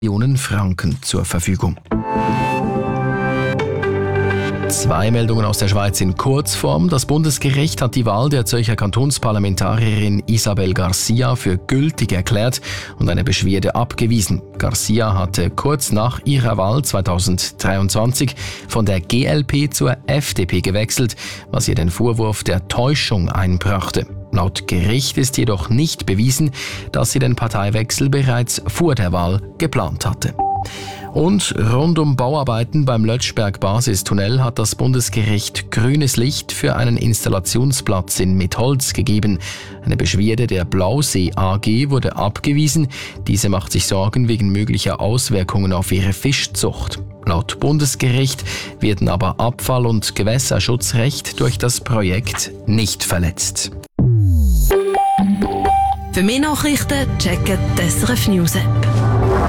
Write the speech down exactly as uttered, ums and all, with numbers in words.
Millionen Franken zur Verfügung. Zwei Meldungen aus der Schweiz in Kurzform. Das Bundesgericht hat die Wahl der Zürcher Kantonsparlamentarierin Isabel Garcia für gültig erklärt und eine Beschwerde abgewiesen. Garcia hatte kurz nach ihrer Wahl zweitausenddreiundzwanzig von der G L P zur F D P gewechselt, was ihr den Vorwurf der Täuschung einbrachte. Laut Gericht ist jedoch nicht bewiesen, dass sie den Parteiwechsel bereits vor der Wahl geplant hatte. Und rund um Bauarbeiten beim Lötschberg-Basistunnel hat das Bundesgericht grünes Licht für einen Installationsplatz in Mitholz gegeben. Eine Beschwerde der Blausee A G wurde abgewiesen. Diese macht sich Sorgen wegen möglicher Auswirkungen auf ihre Fischzucht. Laut Bundesgericht werden aber Abfall- und Gewässerschutzrecht durch das Projekt nicht verletzt. Für mehr Nachrichten checken die S R F News App.